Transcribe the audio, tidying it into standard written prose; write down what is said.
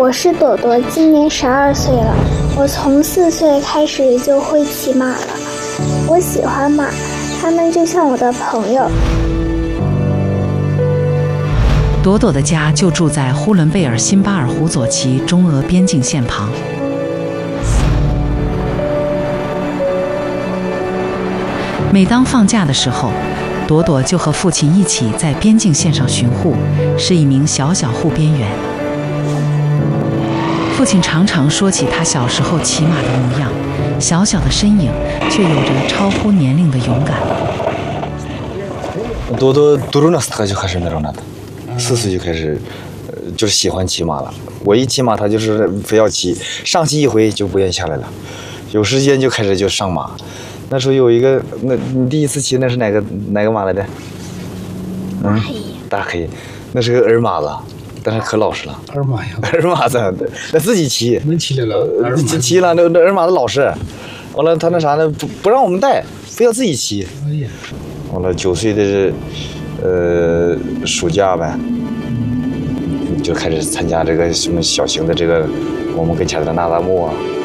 我是朵朵，今年12岁了。我从4岁开始就会骑马了。我喜欢马，它们就像我的朋友。 朵朵的家就住在呼伦贝尔辛巴尔湖左旗中俄边境线旁。每当放假的时候，朵朵就和父亲一起在边境线上巡护，是一名小护边员。父亲常常说起他小时候骑马的模样，小的身影却有着超乎年龄的勇敢。 朵朵12就开始那种的，4岁就开始，就是喜欢骑马了。我一骑马，他就是非要骑，上去一回就不愿意下来了。有时间就开始就上马。那时候有一个，那你第一次骑那是哪个马来的？大黑，那是个儿马子，但是可老实了。 儿马呀， 儿马子，那自己骑， 能骑来了， 骑了，那儿马子老实。完了，他那啥呢，不让我们带，非要自己骑。 哎呀， 完了9岁的暑假呗，就开始参加这个什么小型的这个，我们跟前的那达慕啊。